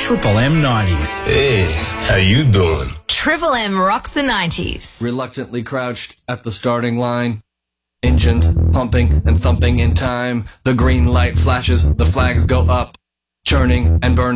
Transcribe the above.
Triple M 90s. Hey, how you doing? Triple M rocks the 90s. Reluctantly crouched at the starting line. Engines pumping and thumping in time. The green light flashes, the flags go up. Churning and burning.